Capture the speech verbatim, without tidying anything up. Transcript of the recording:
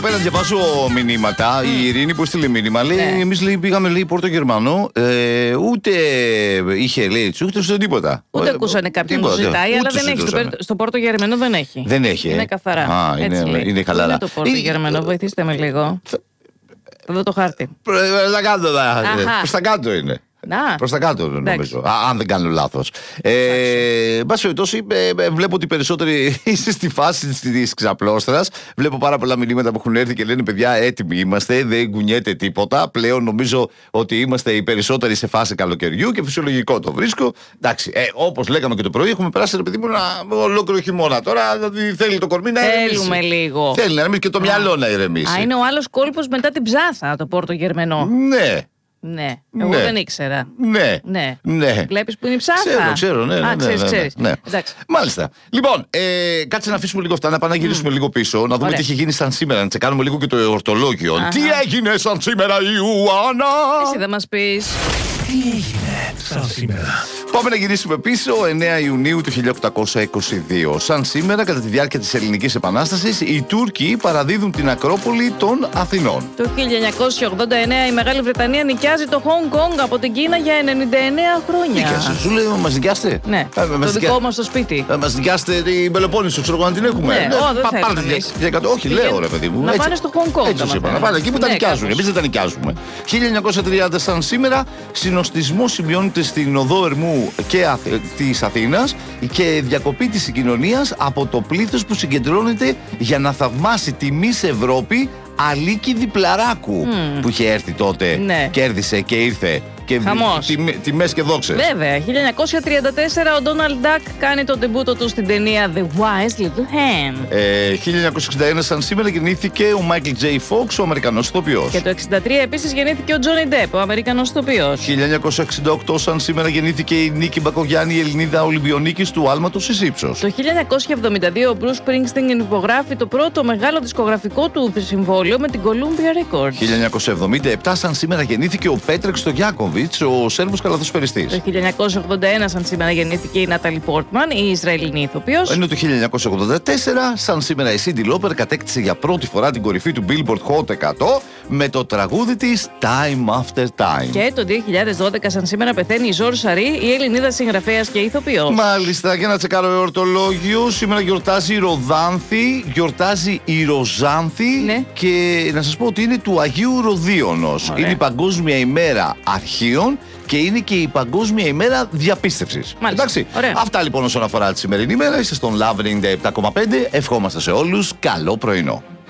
Πέρα να διαβάσω μηνύματα. Mm. Η Ειρήνη που έστειλε μήνυμα λέει: yeah. Εμείς λέει, πήγαμε λέει Πόρτο Γερμανό. Ε, ούτε είχε λέει ούτε ούτε τίποτα. Ούτε ε, ακούσανε κάποιον που ζητάει, αλλά δεν έχει. Στο, στο Πόρτο Γερμανό δεν έχει. Δεν έχει. Είναι καθαρά. Α, είναι, είναι, είναι χαλαρά. Είναι το Πόρτο Γερμανό, βοηθήστε με λίγο. Θα δω το χάρτη. Προς τα κάτω, προς τα κάτω είναι. Προς τα κάτω νομίζω, Α, αν δεν κάνω λάθος. Εν πάση περιπτώσει, βλέπω ότι περισσότεροι είστε στη φάση της ξαπλώστρας. Βλέπω πάρα πολλά μηνύματα που έχουν έρθει και λένε: παιδιά, έτοιμοι είμαστε, δεν κουνιέται τίποτα. Πλέον νομίζω ότι είμαστε οι περισσότεροι σε φάση καλοκαιριού και φυσιολογικό το βρίσκω. Εντάξει, ε, όπως λέγαμε και το πρωί, έχουμε περάσει ρε παιδί μου ένα ολόκληρο χειμώνα. Τώρα δηλαδή, θέλει το κορμί να ηρεμήσει. Θέλουμε λίγο. Θέλει να ηρεμήσει και το Α. μυαλό να ηρεμήσει. Α, είναι ο άλλος κόλπος μετά την ψάθα, το Πόρτο Γερμανό. Ναι. Ναι, εγώ ναι. δεν ήξερα. Ναι. ναι. ναι. Βλέπεις που είναι η ψάθα. Ξέρω, ξέρω, ναι. Α, ναι, ξέρεις, ναι, ναι, ξέρεις. ναι. Ναι. Μάλιστα. Λοιπόν, ε, κάτσε να αφήσουμε λίγο αυτά, να πάμε να γυρίσουμε mm. λίγο πίσω, να δούμε Ωραία. τι έχει γίνει σαν σήμερα, να τσεκάνουμε λίγο και το εορτολόγιο. Uh-huh. Τι έγινε σαν σήμερα, Ιουάννα! Εσύ δεν μας πεις. Τι έγινε σαν σήμερα? Πάμε να γυρίσουμε πίσω εννέα Ιουνίου του χίλια οκτακόσια είκοσι δύο. Σαν σήμερα, κατά τη διάρκεια της Ελληνικής Επανάστασης, οι Τούρκοι παραδίδουν την Ακρόπολη των Αθηνών. Το χίλια εννιακόσια ογδόντα εννέα η Μεγάλη Βρετανία νοικιάζει το Χονγκ Κονγκ από την Κίνα για ενενήντα εννέα χρόνια. Νίκιασε, σου λέω, μας νοικιάστε. Ναι, ε, το μας δικό μας το σπίτι. Ε, μας νοικιάστε την Πελοπόννησο, ξέρω εγώ να την έχουμε. Ναι, ναι, oh, δεν πα, πάρτε, όχι, λέω ρε παιδί μου. Να πάνε στο Χονγκ Κονγκ. Έτσι είπα, να πάνε εκεί που τα νοικιάζουν. Εμείς δεν τα νοικιάζουμε. χίλια εννιακόσια τριάντα σαν σήμερα, συνοστισμό σημειώνεται στην οδό Ερμού και της Αθήνας και διακοπή της συγκοινωνίας από το πλήθος που συγκεντρώνεται για να θαυμάσει τη Μις Ευρώπη Αλίκη Διπλαράκου mm. που είχε έρθει τότε, ναι. κέρδισε και ήρθε. Τιμές και δόξες. Βέβαια, χίλια εννιακόσια τριάντα τέσσερα ο Ντόναλντ Ντακ κάνει το ντεμπούτο του στην ταινία The Wise Little Hand. Ε, χίλια εννιακόσια εξήντα ένα σαν σήμερα γεννήθηκε ο Μάικλ Τζέι Φόξ, ο Αμερικανός ηθοποιός. Και το εξήντα τρία επίσης γεννήθηκε ο Τζόνι Ντεπ, ο Αμερικανός ηθοποιός. χίλια εννιακόσια εξήντα οκτώ σαν σήμερα γεννήθηκε η Νίκη Μπακογιάννη, η Ελληνίδα Ολυμπιονίκης του άλματος εις ύψος. Το χίλια εννιακόσια εβδομήντα δύο ο Μπρους Σπρίνγκστιν υπογράφει το πρώτο μεγάλο δισκογραφικό του συμβόλαιο με την Columbia Records. χίλια εννιακόσια εβδομήντα επτά σαν σήμερα γεννήθηκε ο Πέτρεξ Στογιάκοβιτς, ο Σέρβος καλαθοσφαιριστής. Το χίλια εννιακόσια ογδόντα ένα σαν σήμερα γεννήθηκε η Νάταλι Πόρτμαν, η Ισραηλινή ηθοποιός. Ενώ το χίλια εννιακόσια ογδόντα τέσσερα σαν σήμερα η Σίντι Λόπερ κατέκτησε για πρώτη φορά την κορυφή του Billboard Hot εκατό με το τραγούδι της Time After Time. Και το δύο χιλιάδες δώδεκα σαν σήμερα πεθαίνει η Ζόρ Σαρή, η Ελληνίδα συγγραφέας και ηθοποιός. Μάλιστα, για να τσεκάρω εορτολόγιο, σήμερα γιορτάζει η Ροδάνθη, γιορτάζει η Ροζάνθη ναι. και να σας πω ότι είναι του Αγίου Ροδίωνος. Ωραία. Είναι η Παγκόσμια ημέρα αρχείων και είναι και η Παγκόσμια ημέρα διαπίστευσης. Εντάξει. Αυτά λοιπόν όσον αφορά τη σημερινή ημέρα. Είστε στον Love ενενήντα επτά κόμμα πέντε. Ευχόμαστε σε όλους καλό πρωινό.